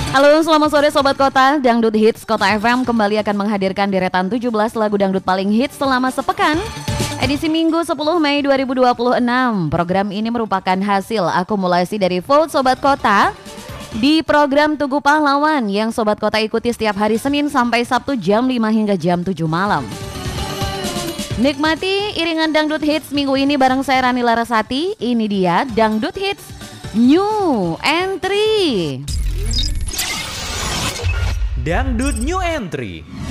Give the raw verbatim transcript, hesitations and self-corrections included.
Halo, selamat sore Sobat Kota. Dangdut Hits Kota F M kembali akan menghadirkan deretan tujuh belas lagu dangdut paling hits selama sepekan. Edisi Minggu sepuluh Mei dua ribu dua puluh enam. Program ini merupakan hasil akumulasi dari vote Sobat Kota di program Tugu Pahlawan yang Sobat Kota ikuti setiap hari Senin sampai Sabtu jam lima hingga jam tujuh malam. Nikmati iringan Dangdut Hits minggu ini bareng saya Rani Larasati. Ini dia Dangdut Hits New Entry. Dangdut New Entry.